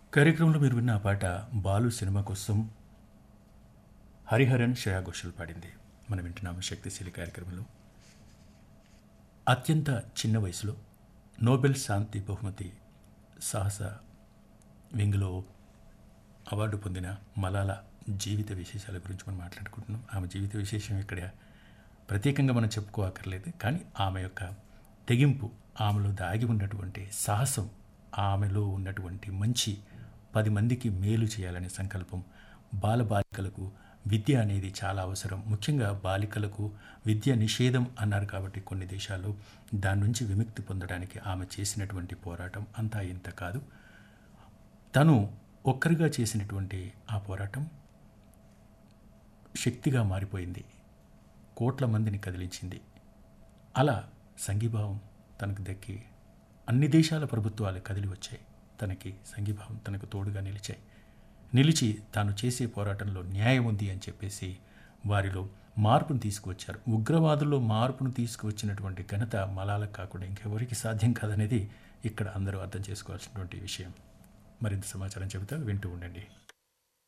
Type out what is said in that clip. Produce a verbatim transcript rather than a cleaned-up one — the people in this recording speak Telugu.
కార్యక్రమంలో మీరు విన్న ఆ పాట బాలు సినిమా కోసం హరిహరన్ శ్రేయా ఘోషల్ పాడింది. మనం వింటున్నాము శక్తిశీలి కార్యక్రమంలో. అత్యంత చిన్న వయసులో నోబెల్ శాంతి బహుమతి సాహస వింగ్లో అవార్డు పొందిన మలాలా జీవిత విశేషాల గురించి మనం మాట్లాడుకుంటున్నాం. ఆమె జీవిత విశేషం ఇక్కడ ప్రత్యేకంగా మనం చెప్పుకోవక్కర్లేదు, కానీ ఆమె యొక్క తెగింపు, ఆమెలో దాగి ఉన్నటువంటి సాహసం, ఆమెలో ఉన్నటువంటి మంచి పది మందికి మేలు చేయాలనే సంకల్పం, బాలబాలికలకు విద్య అనేది చాలా అవసరం. ముఖ్యంగా బాలికలకు విద్య నిషేధం అన్నారు కాబట్టి కొన్ని దేశాల్లో దాని నుంచి విముక్తి పొందడానికి ఆమె చేసినటువంటి పోరాటం అంతా ఇంత కాదు. తను ఒక్కరిగా చేసినటువంటి ఆ పోరాటం శక్తిగా మారిపోయింది, కోట్ల మందిని కదిలించింది. అలా సంఘీభావం తనకు దక్కి అన్ని దేశాల ప్రభుత్వాలు కదిలి వచ్చాయి. తనకి సంఘీభావం తనకు తోడుగా నిలిచాయి. నిలిచి తాను చేసే పోరాటంలో న్యాయం ఉంది అని చెప్పేసి వారిలో మార్పును తీసుకువచ్చారు. ఉగ్రవాదుల్లో మార్పును తీసుకువచ్చినటువంటి ఘనత మలాలకు కాకుండా ఇంకెవరికి సాధ్యం కాదనేది ఇక్కడ అందరూ అర్థం చేసుకోవాల్సినటువంటి విషయం. మరింత సమాచారం చెబుతా, వింటూ ఉండండి.